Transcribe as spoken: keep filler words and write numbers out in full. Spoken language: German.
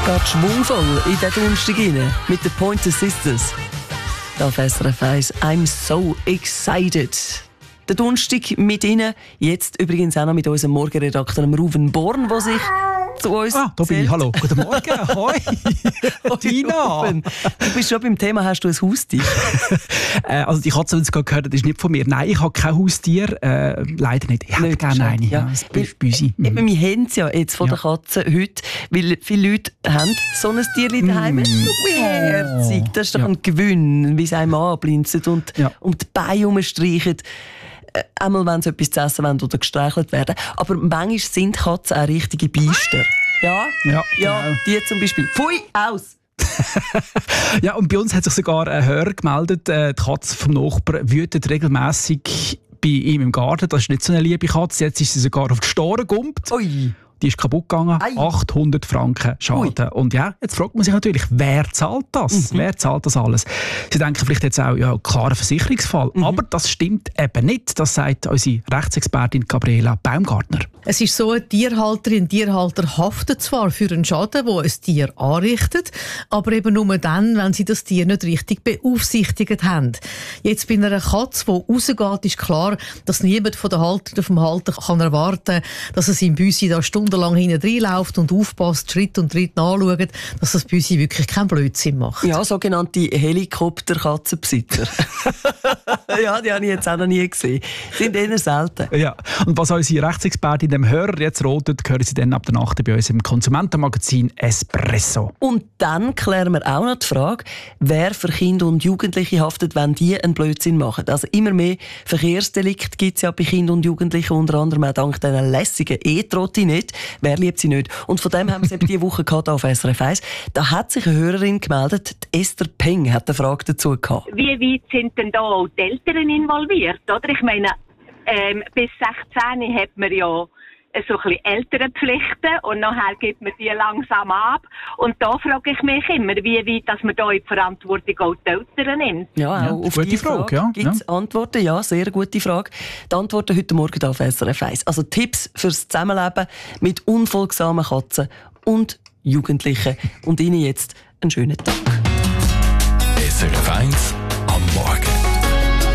geht schwungvoll in den Donnerstag rein mit den Pointer Sisters. Da auf S R F eins, I'm so excited. Der Donnerstag mit Ihnen, jetzt übrigens auch noch mit unserem Morgenredakteur Ruven Born, der sich zu uns Ah, da bin ich. Hallo. Guten Morgen. Hoi. Tina. Du bist schon beim Thema, hast du ein Haustier? äh, also die Katze, die du gerade gehört hast, ist nicht von mir. Nein, ich habe kein Haustier. Äh, leider nicht. Ich hätte gerne eine. Ja, das ist Büsi. Mhm. Eben, wir haben es ja jetzt von ja. der Katze heute, weil viele Leute haben so ein Tier daheim. Mm. So herzig. Das ist doch ja. ein Gewinn, wie es einem anblinzt und, ja. und die Beine umstreichen. Einmal, wenn sie etwas zu essen wollen oder gestreichelt werden. Aber manchmal sind Katzen auch richtige Biester. Ja? Ja, ja genau. Die zum Beispiel. Pfui, aus! Ja, und bei uns hat sich sogar ein Hörer gemeldet, die Katze vom Nachbarn wütet regelmässig bei ihm im Garten. Das ist nicht so eine liebe Katze. Jetzt ist sie sogar auf die Store gegumpt. Ui. Die ist kaputt gegangen. Ei. achthundert Franken Schaden. Ui. Und ja, jetzt fragt man sich natürlich, wer zahlt das? Mhm. Wer zahlt das alles? Sie denken vielleicht jetzt auch, ja, klarer Versicherungsfall. Mhm. Aber das stimmt eben nicht. Das sagt unsere Rechtsexpertin Gabriela Baumgartner. Es ist so, eine Tierhalterin und Tierhalter haften zwar für einen Schaden, den ein Tier anrichtet, aber eben nur dann, wenn sie das Tier nicht richtig beaufsichtigt haben. Jetzt bei einer Katze, die rausgeht, ist klar, dass niemand von der Halterin vom Halter kann erwarten kann, dass es im Büsi da stundenlang hinten reinläuft und aufpasst, Schritt und Tritt nachschaut, dass das Büsi wirklich keinen Blödsinn macht. Ja, sogenannte Helikopter-Katzenbesitzer. Ja, die habe ich jetzt auch noch nie gesehen. Sind eher selten. Ja. Und was unsere Rechtsexpertin dem Hörer jetzt rotet, hören Sie dann ab der Nacht bei uns im Konsumentenmagazin Espresso. Und dann klären wir auch noch die Frage, wer für Kinder und Jugendliche haftet, wenn die einen Blödsinn machen. Also immer mehr Verkehrsdelikte gibt es ja bei Kindern und Jugendlichen, unter anderem auch dank dieser lässigen E-Trottinette. Wer liebt sie nicht? Und von dem haben wir es eben diese Woche gehabt auf S R F eins. Da hat sich eine Hörerin gemeldet, die Esther Peng hat eine Frage dazu gehabt. Wie weit sind denn da auch die Eltern involviert? Oder? Ich meine, ähm, bis sechzehn hat man ja so ein bisschen Elternpflichten und nachher gibt man die langsam ab. Und da frage ich mich immer, wie weit dass man da in die Verantwortung auch die Eltern nimmt. Ja, auch ja, auf diese Frage, Frage ja. gibt es ja. Antworten. Ja, sehr gute Frage. Die Antworten heute Morgen auf S R F eins. Also Tipps fürs Zusammenleben mit unfolgsamen Katzen und Jugendlichen. Und Ihnen jetzt einen schönen Tag. S R F eins am Morgen.